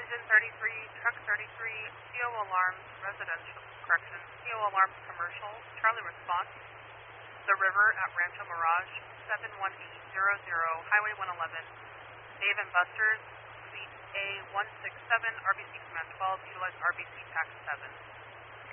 Engine 33, Truck 33, CO alarms, residential, correction, CO alarms, commercial, Charlie response, The River at Rancho Mirage, 71800, Highway 111, Dave and Buster's, Suite A167, RBC Command 12, utilize RBC TAC 7.